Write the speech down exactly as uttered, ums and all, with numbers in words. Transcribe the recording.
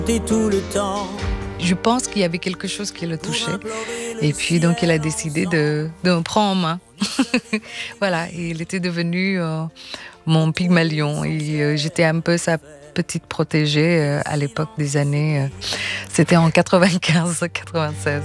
Tout le temps. Je pense qu'il y avait quelque chose qui le touchait. Et puis, donc, il a décidé de, de me prendre en main. Voilà, et il était devenu euh, mon Pygmalion. Et euh, j'étais un peu sa petite protégée euh, à l'époque des années. Euh, c'était en quatre-vingt-quinze quatre-vingt-seize.